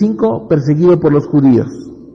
5, perseguido por los judíos.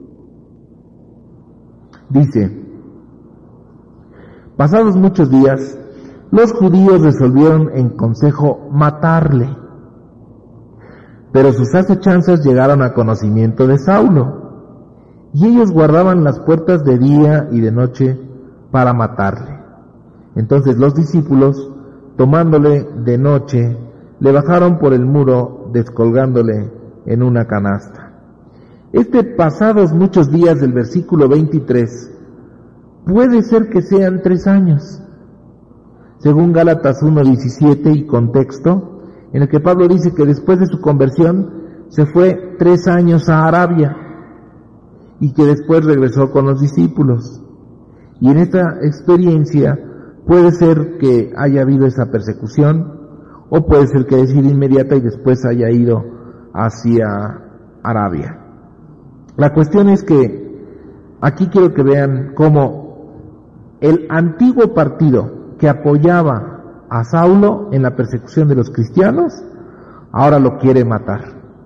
Dice: pasados muchos días, los judíos resolvieron en consejo matarle, pero sus acechanzas llegaron a conocimiento de Saulo, y ellos guardaban las puertas de día y de noche para matarle. Entonces los discípulos, tomándole de noche, le bajaron por el muro, descolgándole en una canasta. Pasados muchos días del versículo 23, puede ser que sean 3 años, según Gálatas 1:17 y contexto, en el que Pablo dice que después de su conversión se fue 3 años a Arabia y que después regresó con los discípulos. Y en esta experiencia puede ser que haya habido esa persecución, o puede ser que haya sido inmediata y después haya ido hacia Arabia. La cuestión es que aquí quiero que vean cómo el antiguo partido que apoyaba a Saulo en la persecución de los cristianos, ahora lo quiere matar,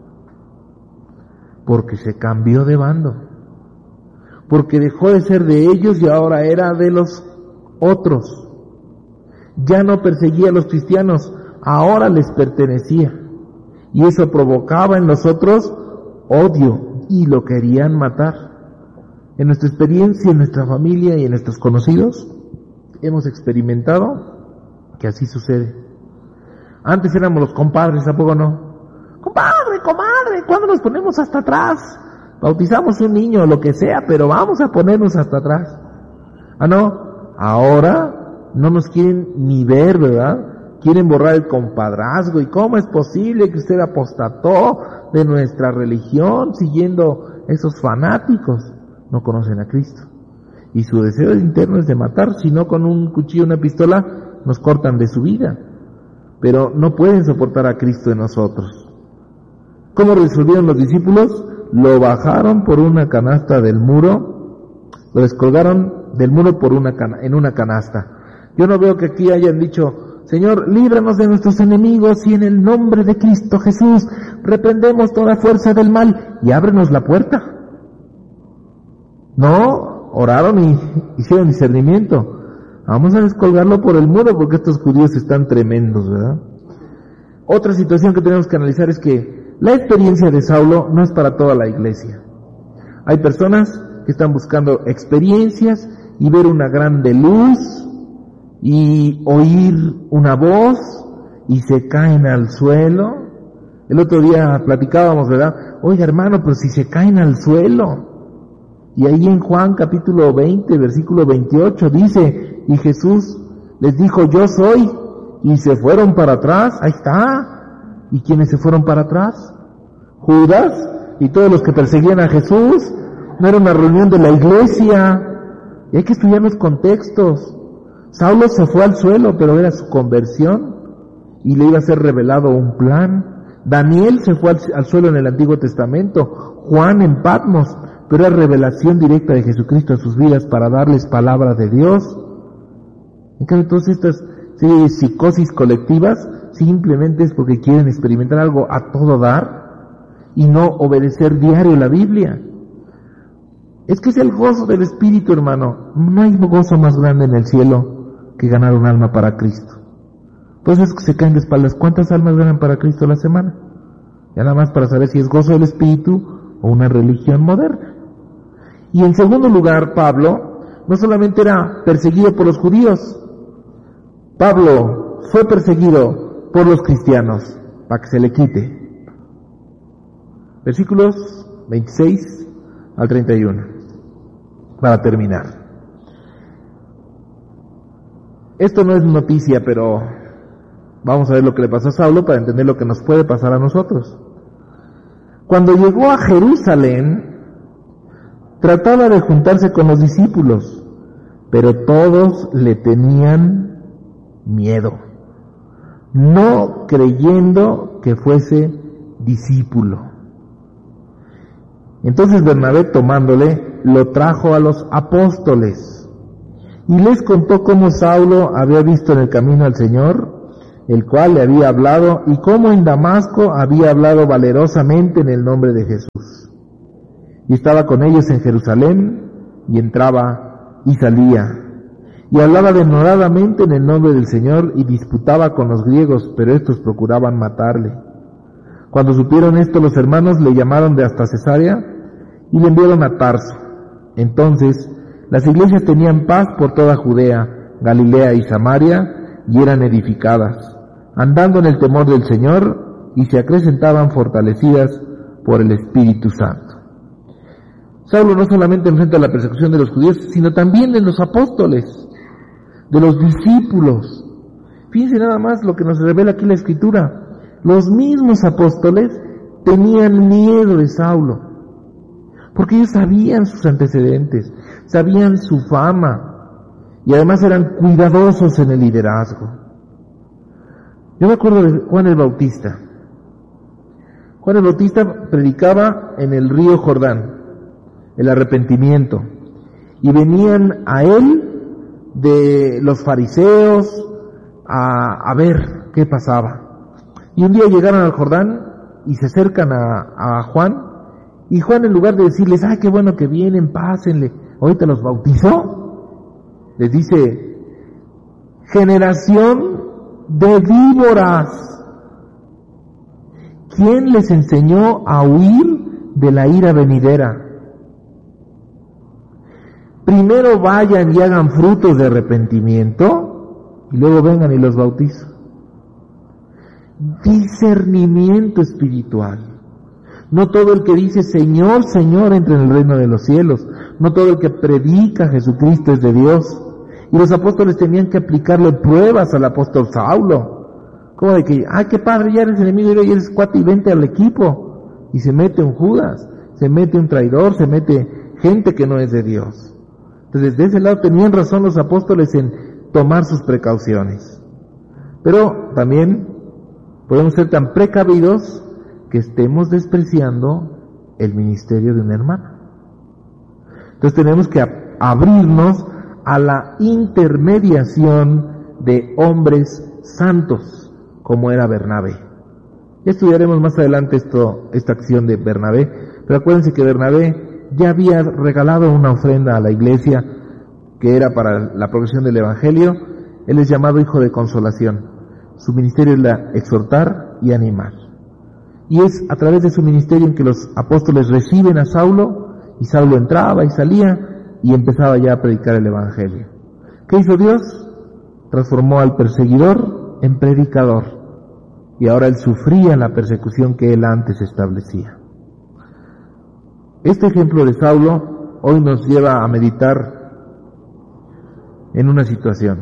porque se cambió de bando, porque dejó de ser de ellos y ahora era de los otros. Ya no perseguía a los cristianos, ahora les pertenecía, y eso provocaba en los otros odio y lo querían matar. En nuestra experiencia, en nuestra familia y en nuestros conocidos, hemos experimentado que así sucede. Antes éramos los compadres, ¿a poco no? Compadre, comadre, ¿cuándo nos ponemos hasta atrás? Bautizamos un niño o lo que sea, pero vamos a ponernos hasta atrás. Ah, no, ahora no nos quieren ni ver, ¿verdad? Quieren borrar el compadrazgo. ¿Y cómo es posible que usted apostató de nuestra religión siguiendo esos fanáticos? No conocen a Cristo. Y su deseo interno es de matar, si no con un cuchillo, una pistola, nos cortan de su vida. Pero no pueden soportar a Cristo en nosotros. ¿Cómo resolvieron los discípulos? Lo bajaron por una canasta del muro, lo descolgaron del muro en una canasta. Yo no veo que aquí hayan dicho: Señor, líbranos de nuestros enemigos y en el nombre de Cristo Jesús reprendemos toda fuerza del mal y ábrenos la puerta. No, oraron y hicieron discernimiento. Vamos a descolgarlo por el muro porque estos judíos están tremendos, ¿verdad? Otra situación que tenemos que analizar es que la experiencia de Saulo no es para toda la iglesia. Hay personas que están buscando experiencias y ver una grande luz y oír una voz y se caen al suelo. El otro día platicábamos, ¿verdad? Oiga, hermano, pero si se caen al suelo. Y ahí en Juan capítulo 20, versículo 28 dice: y Jesús les dijo: yo soy, y se fueron para atrás. Ahí está. ¿Y quiénes se fueron para atrás? Judas y todos los que perseguían a Jesús. No era una reunión de la iglesia. Y hay que estudiar los contextos. Saulo se fue al suelo, pero era su conversión y le iba a ser revelado un plan. Daniel se fue al suelo en el Antiguo Testamento, Juan en Patmos, pero era revelación directa de Jesucristo a sus vidas para darles palabra de Dios. En cambio, todas estas psicosis colectivas simplemente es porque quieren experimentar algo a todo dar y no obedecer diario la Biblia. Es que es el gozo del Espíritu, hermano. No hay gozo más grande en el cielo que ganar un alma para Cristo. Pues es que se caen de espaldas. ¿Cuántas almas ganan para Cristo a la semana? Ya nada más para saber si es gozo del Espíritu o una religión moderna. Y en segundo lugar, Pablo no solamente era perseguido por los judíos. Pablo fue perseguido por los cristianos para que se le quite. Versículos 26 al 31. Para terminar. Esto no es noticia, pero vamos a ver lo que le pasó a Saulo para entender lo que nos puede pasar a nosotros. Cuando llegó a Jerusalén, trataba de juntarse con los discípulos, pero todos le tenían miedo, no creyendo que fuese discípulo. Entonces Bernabé, tomándole, lo trajo a los apóstoles y les contó cómo Saulo había visto en el camino al Señor el cual le había hablado, y cómo en Damasco había hablado valerosamente en el nombre de Jesús. Y estaba con ellos en Jerusalén, y entraba y salía, y hablaba denodadamente en el nombre del Señor, y disputaba con los griegos, pero estos procuraban matarle. Cuando supieron esto, los hermanos le llamaron de hasta Cesarea, y le enviaron a Tarso. Entonces, las iglesias tenían paz por toda Judea, Galilea y Samaria, y eran edificadas, andando en el temor del Señor, y se acrecentaban fortalecidas por el Espíritu Santo. Saulo no solamente enfrenta la persecución de los judíos, sino también de los apóstoles, de los discípulos. Fíjense nada más lo que nos revela aquí la Escritura. Los mismos apóstoles tenían miedo de Saulo, porque ellos sabían sus antecedentes, sabían su fama, y además eran cuidadosos en el liderazgo. Yo me acuerdo de Juan el Bautista. Juan el Bautista predicaba en el río Jordán el arrepentimiento, y venían a él de los fariseos a ver qué pasaba. Y un día llegaron al Jordán y se acercan a Juan, y Juan, en lugar de decirles, ¡ay, qué bueno que vienen, pásenle, ahorita los bautizó!, les dice, generación de víboras, ¿quién les enseñó a huir de la ira venidera? Primero vayan y hagan frutos de arrepentimiento, y luego vengan y los bautizo. Discernimiento espiritual. No todo el que dice Señor, Señor entra en el reino de los cielos. No todo el que predica Jesucristo es de Dios. Y los apóstoles tenían que aplicarle pruebas al apóstol Saulo. Como de que, qué padre, ya eres enemigo y eres cuate y vente al equipo. Y se mete un Judas, se mete un traidor, se mete gente que no es de Dios. Entonces, de ese lado tenían razón los apóstoles en tomar sus precauciones. Pero también podemos ser tan precavidos que estemos despreciando el ministerio de un hermano. Entonces tenemos que abrirnos a la intermediación de hombres santos, como era Bernabé. Ya estudiaremos más adelante esta acción de Bernabé, pero acuérdense que Bernabé ya había regalado una ofrenda a la iglesia que era para la progresión del Evangelio. Él es llamado hijo de consolación. Su ministerio es la exhortar y animar. Y es a través de su ministerio en que los apóstoles reciben a Saulo, y Saulo entraba y salía y empezaba ya a predicar el Evangelio. ¿Qué hizo Dios? Transformó al perseguidor en predicador, y ahora él sufría la persecución que él antes establecía. Este ejemplo de Saulo hoy nos lleva a meditar en una situación.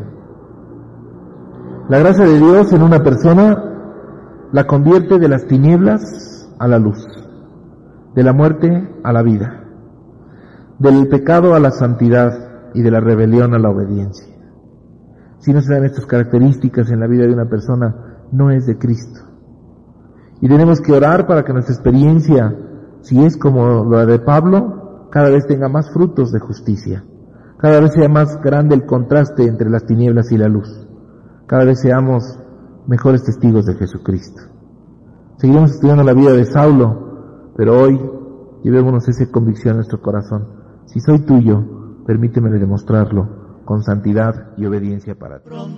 La gracia de Dios en una persona la convierte de las tinieblas a la luz, de la muerte a la vida, del pecado a la santidad y de la rebelión a la obediencia. Si no se dan estas características en la vida de una persona, no es de Cristo. Y tenemos que orar para que nuestra experiencia, si es como la de Pablo, cada vez tenga más frutos de justicia. Cada vez sea más grande el contraste entre las tinieblas y la luz. Cada vez seamos mejores testigos de Jesucristo. Seguiremos estudiando la vida de Saulo, pero hoy llevémonos esa convicción en nuestro corazón. Si soy tuyo, permíteme demostrarlo con santidad y obediencia para ti.